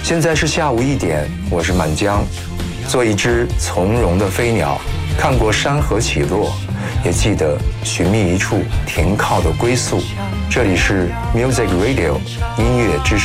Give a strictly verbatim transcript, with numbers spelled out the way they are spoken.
现在是下午一点，我是满江，做一只从容的飞鸟，看过山河起落，也记得寻觅一处停靠的归宿。这里是 Music Radio 音乐之声。